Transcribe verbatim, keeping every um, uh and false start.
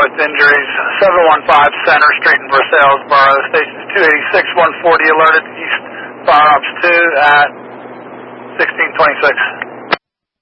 with injuries. seven one five Center Street in Versaillesboro. Stations two eighty-six, one forty alerted East Fire Ops two at sixteen twenty-six.